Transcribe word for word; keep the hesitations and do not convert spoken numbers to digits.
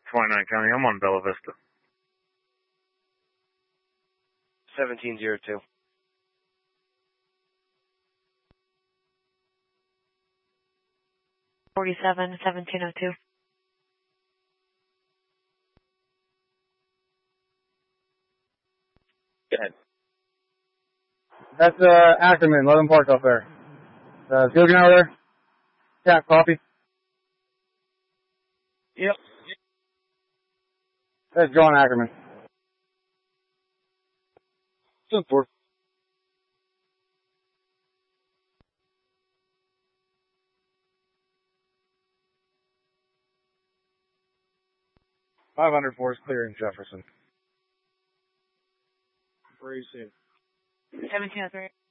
twenty-nine County, I'm on Bella Vista. seventeen oh two. forty-seven, seventeen oh two. Go ahead. That's, uh, Ackerman, let him park up there. Uh, is he looking out there? Yeah, copy. Yep. That's John Ackerman. ten four. five hundred four is clear in Jefferson. Where are you seeing? seventeen oh three.